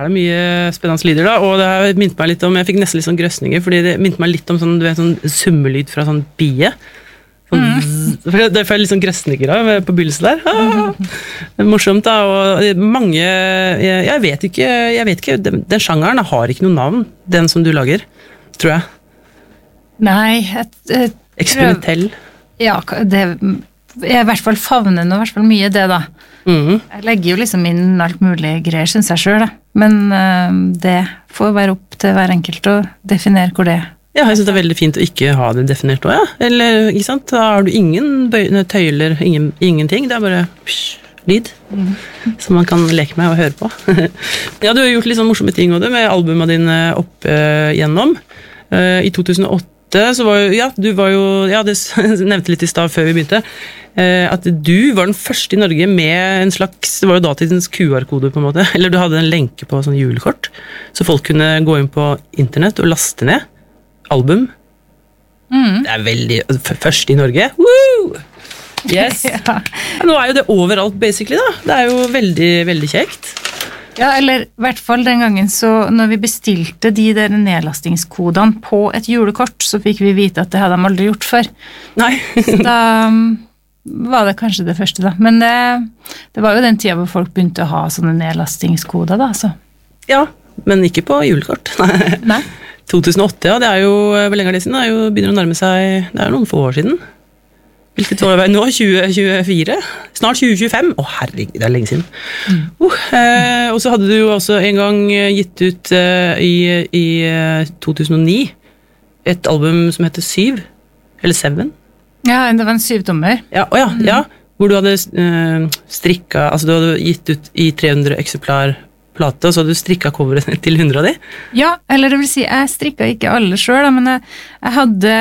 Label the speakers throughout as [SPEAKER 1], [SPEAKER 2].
[SPEAKER 1] det mye spennende lyder da, og det har minnet meg litt om, jeg fikk nesten litt sånn grøsninger, fordi det minnet meg litt om sånn, du vet, sånn summelyd fra sånn bie. For det får jeg litt sånn grøsninger av på begynnelsen der. Det er morsomt da, og mange, jeg vet ikke, den sjangeren har ikke noe navn, den som du lager, tror jeg.
[SPEAKER 2] Nei,
[SPEAKER 1] Eksperimentell.
[SPEAKER 2] Ja, det er i hvert fall favnende, og i hvert fall mye det da. Jeg legger jo liksom inn alt mulig greier, synes jeg selv da. Men det får være opp til hver enkelt å definere hvor det er.
[SPEAKER 1] Ja, jeg synes det er veldig fint å ikke ha det definert også, ja. Eller, ikke sant? Da har du ingen tøyler, ingenting. Det er bare lyd som man kan leke med og høre på. Ja, du har gjort litt sånn morsomme ting også, med albumene dine opp igjennom. I 2008 så var jo, ja, du var jo, ja, det nevnte litt i sted før vi begynte, at du var den første i Norge med en slags, det var jo datidens QR-kode på en måte, eller du hadde en lenke på sånn julekort, så folk kunne gå inn på internett og laste ned album. Det er veldig først i Norge. Woo! Yes. Ja. Nå er jo det overalt basically da. Det er jo veldig, veldig kjekt.
[SPEAKER 2] Ja, eller i hvert fall den gangen så når vi bestilte de der nedlastingskodene på et julekort, så fikk vi vite at det hadde de aldri gjort før.
[SPEAKER 1] Nei.
[SPEAKER 2] Så da var det kanskje det første da. Men det var jo den tiden hvor folk begynte å ha sånne nedlastingskoder da, så.
[SPEAKER 1] Ja, men ikke på julekort.
[SPEAKER 2] Nei.
[SPEAKER 1] 2008, ja, det er jo, hvor lenge er det siden? Det er jo begynner å nærme seg, det er noen få år siden. Hvilket år er det nå? 2024? Snart 2025? Herregud, det er lenge siden. Og så hadde du jo også en gang gitt ut i 2009 et album som heter 7, eller 7.
[SPEAKER 2] Ja, det var en 7-tommer.
[SPEAKER 1] Ja, ja, hvor du hadde strikket, altså du hadde gitt ut i 300 eksemplar plate, og så hadde du strikket coveret til 100 av de?
[SPEAKER 2] Ja, eller det vil si, jeg strikket ikke alle selv, men jeg hadde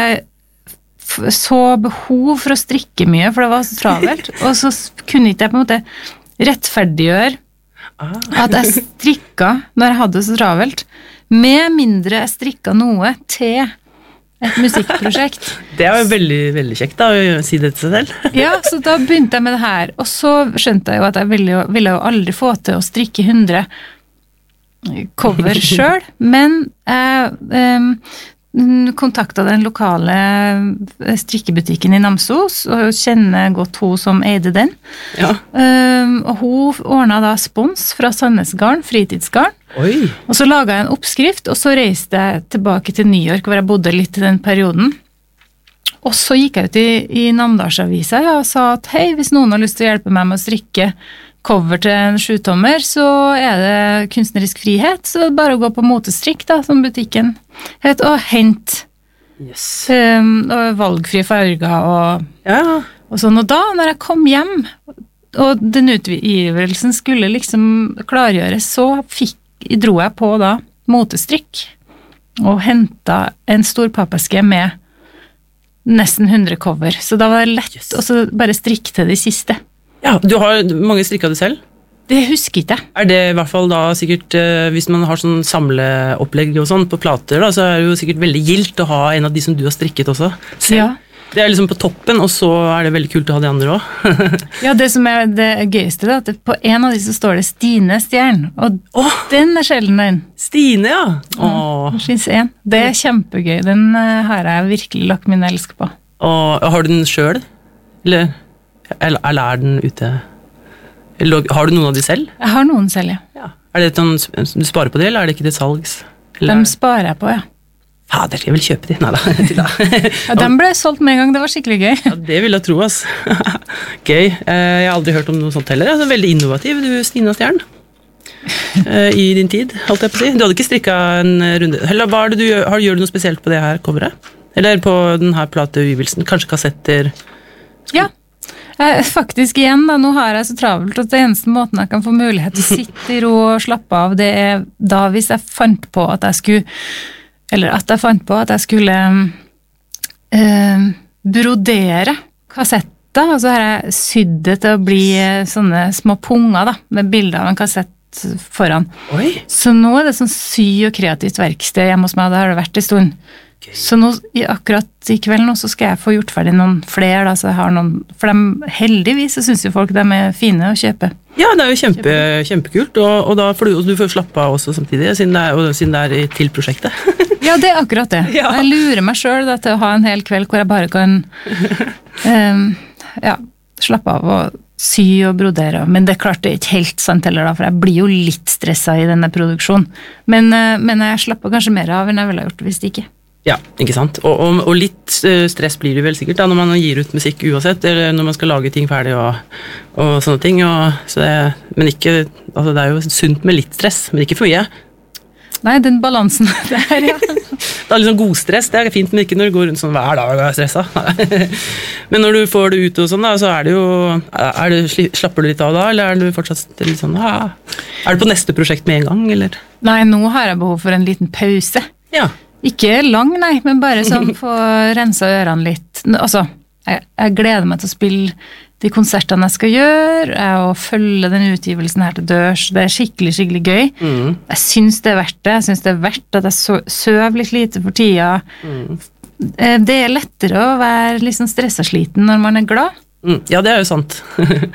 [SPEAKER 2] så behov for å strikke mye, for det var så travelt, og så kunne ikke jeg på en måte rettferdiggjøre at jeg strikket når jeg hadde så travelt, med mindre jeg strikket noe til et musikkprosjekt.
[SPEAKER 1] Det er jo veldig, veldig kjekt da, å si det til seg selv.
[SPEAKER 2] Ja, så da begynte jeg med det her, og så skjønte jeg jo at jeg ville jo aldri få til å strikke 100 cover selv, men kontaktet den lokale strikkebutikken i Namsos, og kjenner godt hun som eide den. Ja. Og hun ordnet da spons fra Sandnesgarden, fritidsgarden.
[SPEAKER 1] Oi.
[SPEAKER 2] Og så laget jeg en oppskrift, og så reiste jeg tilbake til New York, hvor jeg bodde litt i den perioden. Og så gikk jeg ut i Namdalsavisa og sa at hei, hvis noen har lyst til å hjelpe meg med å strikke cover til en 7-tommer, så er det kunstnerisk frihet, så det er bare å gå på motestrikk da, som butikken het, og hent.
[SPEAKER 1] Yes.
[SPEAKER 2] Og valgfrie farger og sånn. Og da, når jeg kom hjem, og den utgivelsen skulle liksom klargjøres, så dro jeg på da motestrikk, og hentet en stor pappeske med nesten 100 cover, så da var det lett å så bare strikke til de siste.
[SPEAKER 1] Ja, du har mange strikket det selv?
[SPEAKER 2] Det husker ikke jeg.
[SPEAKER 1] Er det i hvert fall da sikkert, hvis man har sånn samleopplegg og sånn på plater da, så er det jo sikkert veldig gildt å ha en av de som du har strikket også selv. Ja. Det er liksom på toppen, og så er det veldig kult å ha de andre også.
[SPEAKER 2] Ja, det som er det gøyeste da, at på en av de så står det Stine Stjern, og den er sjelden den.
[SPEAKER 1] Stine, ja.
[SPEAKER 2] Det finnes en. Det er kjempegøy. Den har jeg virkelig lagt min elsk på.
[SPEAKER 1] Og har du den selv? Eller er den ute? Eller har du noen av de selv?
[SPEAKER 2] Jeg har noen selv, ja.
[SPEAKER 1] Er det du sparer på det, eller er det ikke det salgs?
[SPEAKER 2] De sparer jeg på, ja.
[SPEAKER 1] Fader, jeg vil kjøpe de. Neida.
[SPEAKER 2] Ja, de ble solgt med en gang, det var skikkelig gøy.
[SPEAKER 1] Ja, det vil jeg tro, ass. Gøy. Jeg har aldri hørt om noe sånt heller. Veldig innovativ, du, Stina Stjern. I din tid, holdt jeg på å si. Du hadde ikke strikket en runde. Eller hva er det du gjør? Gjør du noe spesielt på det her coveret? Eller på den her plateutgivelsen? Kanskje kassetter?
[SPEAKER 2] Ja. Faktisk igjen da, nå har jeg så travelt at det eneste måten jeg kan få mulighet til å sitte i ro og slappe av, det er da hvis jeg fant på at jeg skulle brodere kassetter, og så har jeg sydd det til å bli sånne små punger da, med bilder av en kassett foran.
[SPEAKER 1] Oi.
[SPEAKER 2] Så nå er det sånn sy- og kreativt verksted hjemme hos meg, det har det vært en stund. Så nå, akkurat I kveld nå, så skal jeg få gjort ferdig noen flere, da, så jeg har noen, for heldigvis så synes jo folk de fine å kjøpe.
[SPEAKER 1] Ja, det jo kjempekult, og da får du får slappe av også samtidig, siden det til prosjektet.
[SPEAKER 2] Ja, det akkurat det. Ja. Jeg lurer meg selv da, til å ha en hel kveld hvor jeg bare kan slappe av og sy og brodere, men det klart det ikke helt sant heller da, for jeg blir jo litt stresset I denne produksjonen, men jeg slapper kanskje mer av enn jeg ville ha gjort hvis det ikke.
[SPEAKER 1] Ja, ikke sant? Og litt stress blir det vel sikkert da, når man gir ut musikk uansett, eller når man skal lage ting ferdig og sånne ting, men ikke, altså det jo sunt med litt stress, men ikke for mye.
[SPEAKER 2] Nei, den balansen der, ja.
[SPEAKER 1] Det litt sånn god stress, det fint, men ikke når du går rundt sånn hver dag og stresset. Men når du får det ut og sånn da, så det jo, slapper du litt av da, eller du fortsatt litt sånn, du på neste prosjekt med en gang, eller?
[SPEAKER 2] Nei, nå har jeg behov for en liten pause.
[SPEAKER 1] Ja.
[SPEAKER 2] Ikke lang, nei, men bare sånn få rensa ørene litt. Altså, jeg gleder meg til å spille de konsertene jeg skal gjøre, og følge den utgivelsen her til dørs. Det skikkelig, skikkelig gøy. Jeg synes det verdt det. Jeg synes det verdt at jeg søv litt lite for tida. Det lettere å være liksom stresset sliten når man glad.
[SPEAKER 1] Ja, det jo sant.